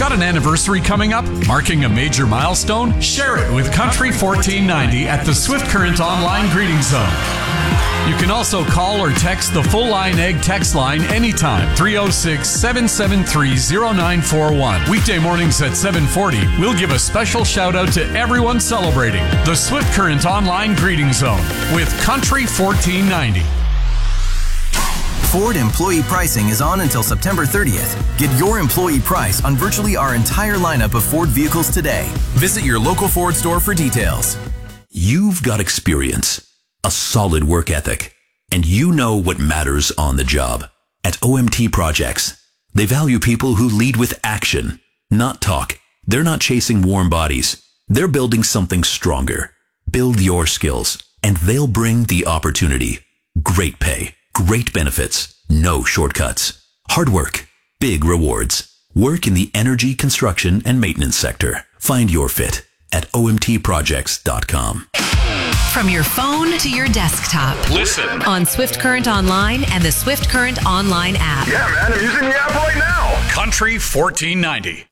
Got an anniversary coming up? Marking a major milestone? Share it with Country 1490 at the Swift Current Online Greeting Zone. You can also call or text the Full Line Egg text line anytime, 306-773-0941. Weekday mornings at 7:40, we'll give a special shout out to everyone celebrating the Swift Current Online Greeting Zone with Country 1490. Ford employee pricing is on until September 30th. Get your employee price on virtually our entire lineup of Ford vehicles today. Visit your local Ford store for details. You've got experience, a solid work ethic, and you know what matters on the job. At OMT Projects, they value people who lead with action, not talk. They're not chasing warm bodies. They're building something stronger. Build your skills, and they'll bring the opportunity. Great pay. Great benefits, no shortcuts. Hard work, big rewards. Work in the energy, construction, and maintenance sector. Find your fit at omtprojects.com. From your phone to your desktop. Listen on Swift Current Online and the Swift Current Online app. Yeah, man, I'm using the app right now. Country 1490.